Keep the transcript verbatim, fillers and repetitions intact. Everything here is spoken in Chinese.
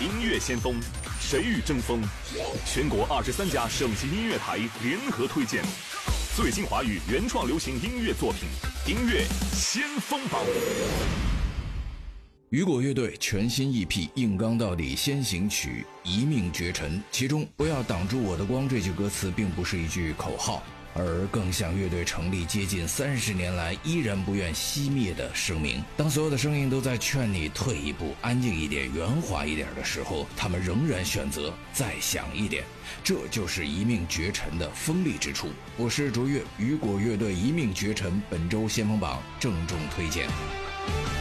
音乐先锋，谁与争锋？全国二十三家省级音乐台联合推荐最新华语原创流行音乐作品，音乐先锋榜。 雨果乐队全新 E P《硬刚到底先行曲一命绝尘》，其中不要挡住我的光这句歌词并不是一句口号，而更像乐队成立接近三十年来依然不愿熄灭的声明。当所有的声音都在劝你退一步、安静一点、圆滑一点的时候，他们仍然选择再响一点，这就是一命绝尘的锋利之处。我是卓越，雨果乐队一命绝尘本周先锋榜郑重推荐。